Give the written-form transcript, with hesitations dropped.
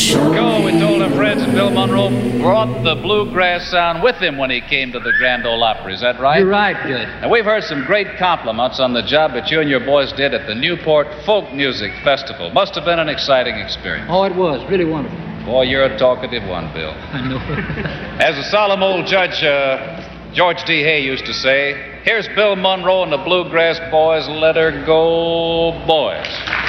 Go, we told our friends that Bill Monroe brought the bluegrass sound with him when he came to the Grand Ole Opry. Is that right? You're right, Good. And we've heard some great compliments on the job that you and your boys did at the Newport Folk Music Festival. Must have been an exciting experience. Oh, it was. Really wonderful. Boy, you're a talkative one, Bill. I know. As the solemn old judge, George D. Hay used to say, here's Bill Monroe and the Bluegrass Boys. Let her go, boys.